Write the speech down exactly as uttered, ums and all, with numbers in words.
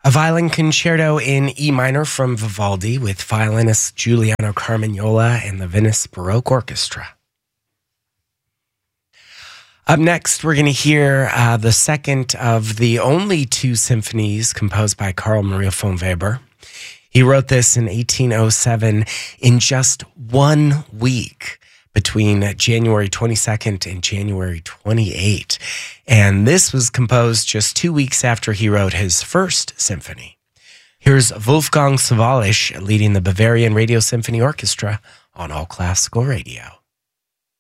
A violin concerto in E minor from Vivaldi with violinist Giuliano Carmagnola and the Venice Baroque Orchestra. Up next, we're going to hear uh, the second of the only two symphonies composed by Carl Maria von Weber. He wrote this in eighteen oh seven in just one week, between January twenty-second and January twenty-eighth. And this was composed just two weeks after he wrote his first symphony. Here's Wolfgang Sawallisch leading the Bavarian Radio Symphony Orchestra on All Classical Radio.